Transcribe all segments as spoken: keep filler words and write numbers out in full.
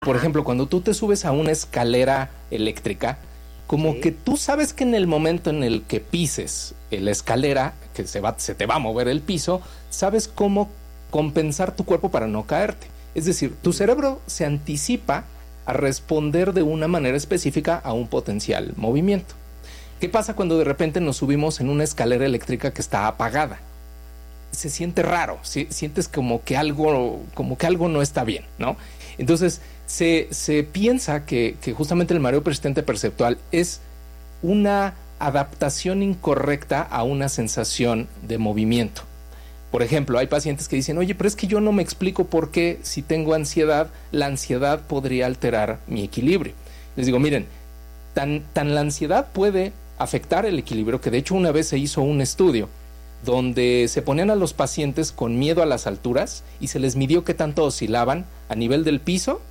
Por Ajá. ejemplo, cuando tú te subes a una escalera eléctrica, como Sí. que tú sabes que en el momento en el que pises la escalera, que se, va, se te va a mover el piso, sabes cómo compensar tu cuerpo para no caerte. Es decir, tu cerebro se anticipa a responder de una manera específica a un potencial movimiento. ¿Qué pasa cuando de repente nos subimos en una escalera eléctrica que está apagada? Se siente raro, si, sientes como que algo, como que algo no está bien, ¿no? Entonces, se, se piensa que, que justamente el mareo persistente perceptual es una adaptación incorrecta a una sensación de movimiento. Por ejemplo, hay pacientes que dicen, oye, pero es que yo no me explico por qué si tengo ansiedad, la ansiedad podría alterar mi equilibrio. Les digo, miren, tan, tan la ansiedad puede afectar el equilibrio, que de hecho una vez se hizo un estudio donde se ponían a los pacientes con miedo a las alturas y se les midió qué tanto oscilaban a nivel del piso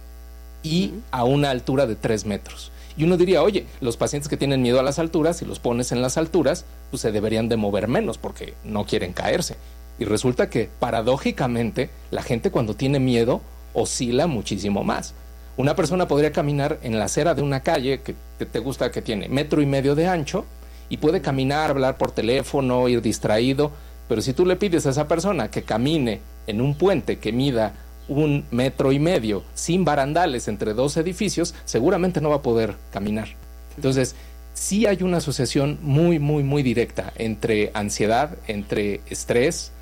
y a una altura de tres metros. Y uno diría, oye, los pacientes que tienen miedo a las alturas, si los pones en las alturas, pues se deberían de mover menos porque no quieren caerse. Y resulta que, paradójicamente, la gente cuando tiene miedo oscila muchísimo más. Una persona podría caminar en la acera de una calle que te, te gusta, que tiene metro y medio de ancho, y puede caminar, hablar por teléfono, ir distraído, pero si tú le pides a esa persona que camine en un puente que mida un metro y medio, sin barandales entre dos edificios, seguramente no va a poder caminar. Entonces, sí hay una asociación muy, muy, muy directa entre ansiedad, entre estrés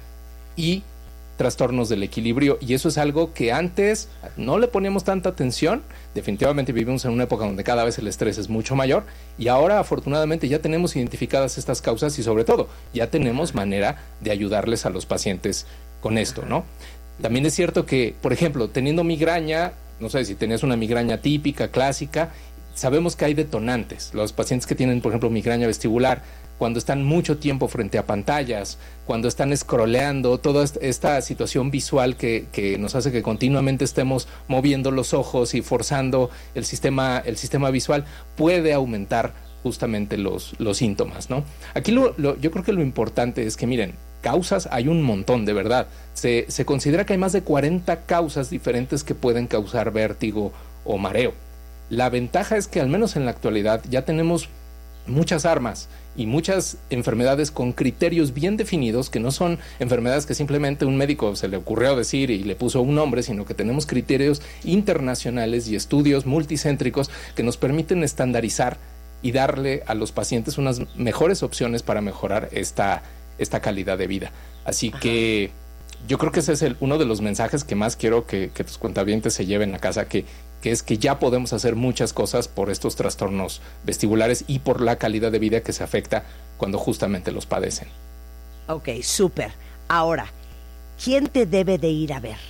y trastornos del equilibrio, y eso es algo que antes no le poníamos tanta atención. Definitivamente vivimos en una época donde cada vez el estrés es mucho mayor, y ahora afortunadamente ya tenemos identificadas estas causas y sobre todo ya tenemos manera de ayudarles a los pacientes con esto, ¿no? También es cierto que, por ejemplo, teniendo migraña, no sé si tenías una migraña típica, clásica, sabemos que hay detonantes. Los pacientes que tienen, por ejemplo, migraña vestibular, cuando están mucho tiempo frente a pantallas, cuando están scrolleando, toda esta situación visual que, que nos hace que continuamente estemos moviendo los ojos y forzando el sistema, el sistema visual, puede aumentar justamente los, los síntomas, ¿no? Aquí lo, lo, yo creo que lo importante es que, miren, causas hay un montón, de verdad. Se, se considera que hay más de cuarenta causas diferentes que pueden causar vértigo o mareo. La ventaja es que al menos en la actualidad ya tenemos muchas armas y muchas enfermedades con criterios bien definidos, que no son enfermedades que simplemente un médico se le ocurrió decir y le puso un nombre, sino que tenemos criterios internacionales y estudios multicéntricos que nos permiten estandarizar y darle a los pacientes unas mejores opciones para mejorar esta, esta calidad de vida. Así Ajá. que yo creo que ese es el, uno de los mensajes que más quiero que, que tus cuentavientes se lleven a casa, que que es que ya podemos hacer muchas cosas por estos trastornos vestibulares y por la calidad de vida que se afecta cuando justamente los padecen. Ok, súper. Ahora, ¿quién te debe de ir a ver?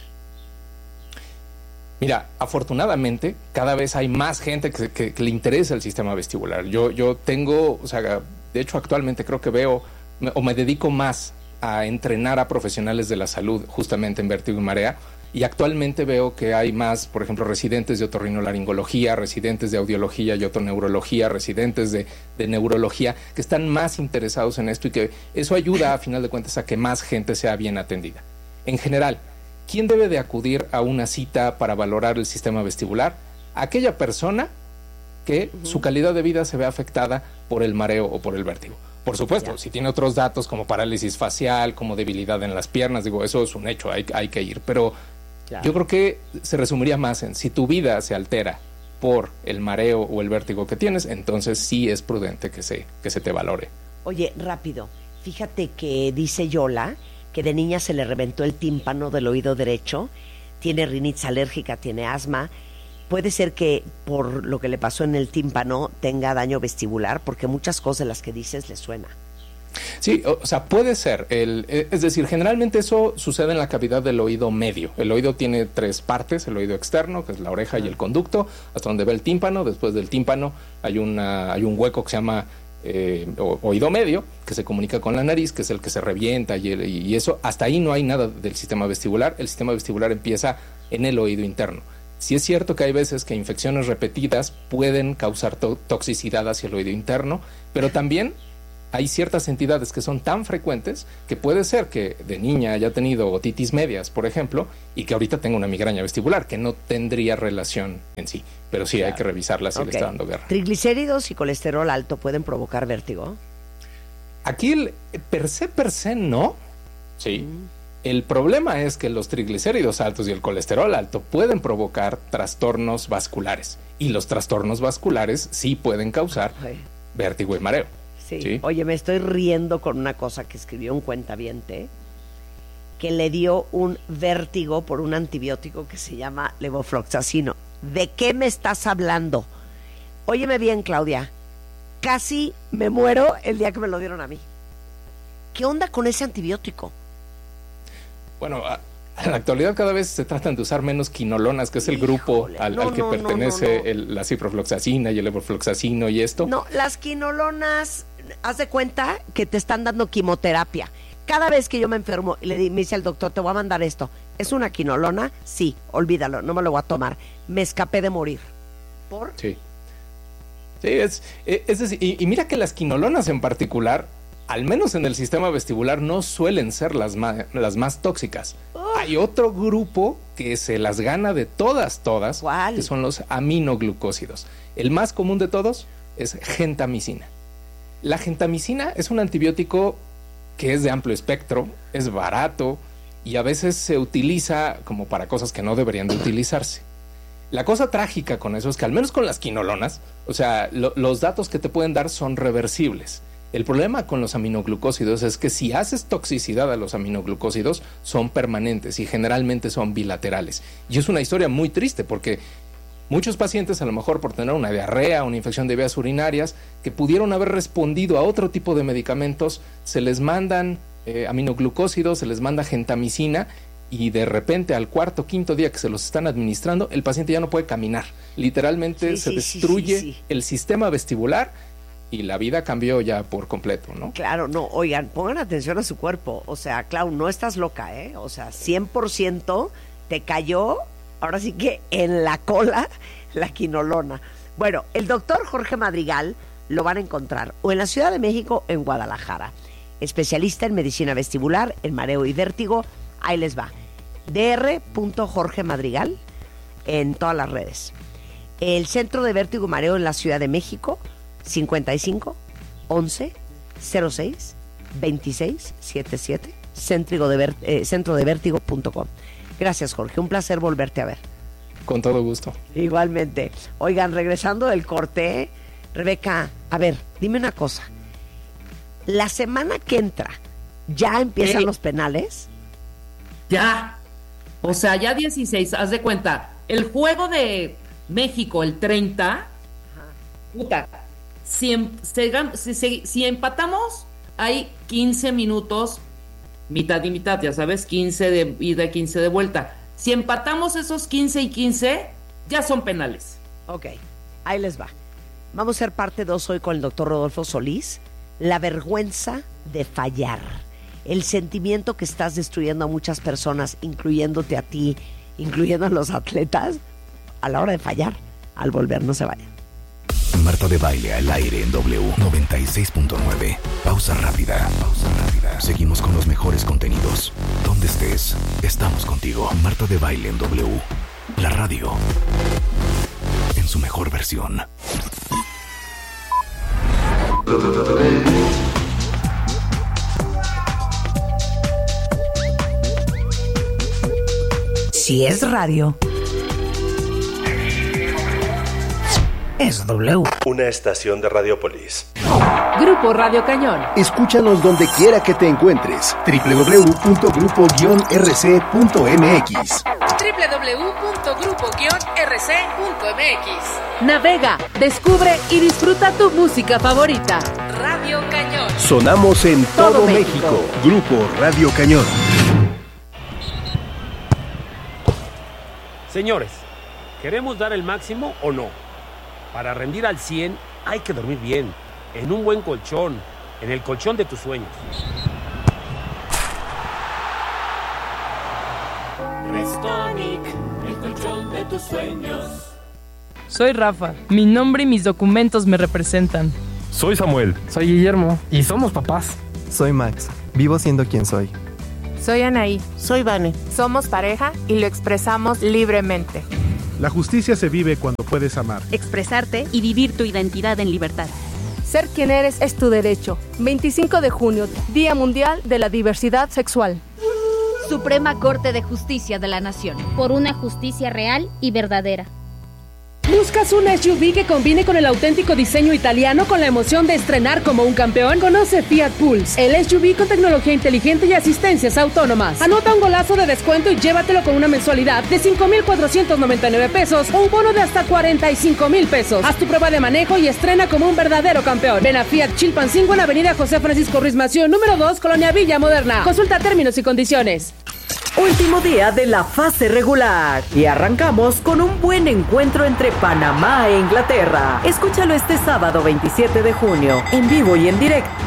Mira, afortunadamente, cada vez hay más gente que, que, que le interesa el sistema vestibular. Yo, yo tengo, o sea, de hecho actualmente creo que veo, o me dedico más a entrenar a profesionales de la salud justamente en vértigo y marea. Y actualmente veo que hay más, por ejemplo, residentes de otorrinolaringología, residentes de audiología y otoneurología, residentes de, de neurología, que están más interesados en esto y que eso ayuda, a final de cuentas, a que más gente sea bien atendida. En general, ¿quién debe de acudir a una cita para valorar el sistema vestibular? Aquella persona que uh-huh. su calidad de vida se ve afectada por el mareo o por el vértigo. Por supuesto, yeah. si tiene otros datos como parálisis facial, como debilidad en las piernas, digo, eso es un hecho, hay, hay que ir, pero claro. yo creo que se resumiría más en, si tu vida se altera por el mareo o el vértigo que tienes, entonces sí es prudente que se, que se te valore. Oye, rápido, fíjate que dice Yola que de niña se le reventó el tímpano del oído derecho, tiene rinitis alérgica, tiene asma. Puede ser que por lo que le pasó en el tímpano tenga daño vestibular, porque muchas cosas de las que dices le suena. Sí, o sea, puede ser. El, es decir, generalmente eso sucede en la cavidad del oído medio. El oído tiene tres partes: el oído externo, que es la oreja, uh-huh. y el conducto, hasta donde va el tímpano. Después del tímpano hay, una, hay un hueco que se llama eh, oído medio, que se comunica con la nariz, que es el que se revienta, y, el, y eso, hasta ahí no hay nada del sistema vestibular. El sistema vestibular empieza en el oído interno. Sí es cierto que hay veces que infecciones repetidas pueden causar to- toxicidad hacia el oído interno, pero también hay ciertas entidades que son tan frecuentes que puede ser que de niña haya tenido otitis medias, por ejemplo, y que ahorita tenga una migraña vestibular, que no tendría relación en sí. Pero sí, claro, hay que revisarla si okay. le está dando guerra. ¿Triglicéridos y colesterol alto pueden provocar vértigo? Aquí el per se, per se no. Sí. Mm. El problema es que los triglicéridos altos y el colesterol alto pueden provocar trastornos vasculares. Y los trastornos vasculares sí pueden causar okay. vértigo y mareo. Sí. sí. Oye, me estoy riendo con una cosa que escribió un cuentaviente que le dio un vértigo por un antibiótico que se llama levofloxacino. ¿De qué me estás hablando? Óyeme bien, Claudia. Casi me muero el día que me lo dieron a mí. ¿Qué onda con ese antibiótico? Bueno, en la actualidad cada vez se tratan de usar menos quinolonas, que es el Híjole, grupo al, no, al que no, pertenece no, no, no. El, la ciprofloxacina y el levofloxacino y esto. No, las quinolonas, haz de cuenta que te están dando quimioterapia. Cada vez que yo me enfermo y le di, me dice el doctor, te voy a mandar esto. ¿Es una quinolona? Sí, olvídalo, no me lo voy a tomar. Me escapé de morir. ¿Por? Sí. Sí, es, es decir, y, y mira que las quinolonas en particular, al menos en el sistema vestibular, no suelen ser las más, las más tóxicas. Oh. Hay otro grupo que se las gana de todas, todas, ¿Cuál? Que son los aminoglucósidos. El más común de todos es gentamicina. La gentamicina es un antibiótico que es de amplio espectro, es barato y a veces se utiliza como para cosas que no deberían de utilizarse. La cosa trágica con eso es que al menos con las quinolonas, o sea, lo, los datos que te pueden dar son reversibles. El problema con los aminoglucósidos es que si haces toxicidad a los aminoglucósidos, son permanentes y generalmente son bilaterales. Y es una historia muy triste porque muchos pacientes, a lo mejor por tener una diarrea, una infección de vías urinarias, que pudieron haber respondido a otro tipo de medicamentos, se les mandan eh, aminoglucósidos, se les manda gentamicina, y de repente al cuarto, quinto día que se los están administrando, el paciente ya no puede caminar. Literalmente sí, se sí, destruye sí, sí, sí. el sistema vestibular y la vida cambió ya por completo, ¿no? Claro, no, oigan, pongan atención a su cuerpo. O sea, Clau, no estás loca, ¿eh? O sea, cien por ciento te cayó, ahora sí que en la cola, la quinolona. Bueno, el doctor Jorge Madrigal lo van a encontrar o en la Ciudad de México o en Guadalajara. Especialista en medicina vestibular, en mareo y vértigo. Ahí les va. dr punto jorge madrigal en todas las redes. El Centro de Vértigo y Mareo en la Ciudad de México, cincuenta y cinco, once, cero seis, veintiséis, setenta y siete, centro de, ver, eh, centro de vértigo punto com. Gracias, Jorge. Un placer volverte a ver. Con todo gusto. Igualmente. Oigan, regresando del corte, Rebeca, a ver, dime una cosa. La semana que entra, ¿ya empiezan ¿Eh? los penales? Ya, o sea, ya dieciséis, haz de cuenta, el juego de México, el treinta, puta, si, em, se, si, si, si empatamos, hay quince minutos, mitad y mitad, ya sabes, quince de ida, quince de vuelta. Si empatamos esos quince y quince, ya son penales. Ok, ahí les va. Vamos a ser parte dos hoy con el doctor Rodolfo Solís, la vergüenza de fallar. El sentimiento que estás destruyendo a muchas personas, incluyéndote a ti, incluyendo a los atletas, a la hora de fallar, al volver, no se vayan. Marta de Baile al aire en W noventa y seis punto nueve. Pausa rápida. Pausa rápida. Seguimos con los mejores contenidos. Donde estés, estamos contigo. Marta de Baile en W. La radio. En su mejor versión. Si es radio, es W. Una estación de Radiopolis. Grupo Radio Cañón. Escúchanos donde quiera que te encuentres. doble u doble u doble u punto grupo guion r c punto m x. doble u doble u doble u punto grupo guion r c punto m x. Navega, descubre y disfruta tu música favorita. Radio Cañón. Sonamos en todo, todo México. México. Grupo Radio Cañón. Señores, ¿queremos dar el máximo o no? Para rendir al cien hay que dormir bien, en un buen colchón, en el colchón de tus sueños. Restonic, el colchón de tus sueños. Soy Rafa, mi nombre y mis documentos me representan. Soy Samuel. Soy Guillermo. Y somos papás. Soy Max. Vivo siendo quien soy. Soy Anaí. Soy Vane. Somos pareja y lo expresamos libremente. La justicia se vive cuando puedes amar, expresarte y vivir tu identidad en libertad. Ser quien eres es tu derecho. veinticinco de junio, Día Mundial de la Diversidad Sexual. Suprema Corte de Justicia de la Nación. Por una justicia real y verdadera. ¿Buscas un S U V que combine con el auténtico diseño italiano con la emoción de estrenar como un campeón? Conoce Fiat Pulse, el S U V con tecnología inteligente y asistencias autónomas. Anota un golazo de descuento y llévatelo con una mensualidad de cinco mil cuatrocientos noventa y nueve pesos o un bono de hasta cuarenta y cinco mil pesos. Haz tu prueba de manejo y estrena como un verdadero campeón. Ven a Fiat Chilpancingo en Avenida José Francisco Ruiz Massieu, número dos, Colonia Villa Moderna. Consulta términos y condiciones. Último día de la fase regular y arrancamos con un buen encuentro entre Panamá e Inglaterra. Escúchalo este sábado veintisiete de junio, en vivo y en directo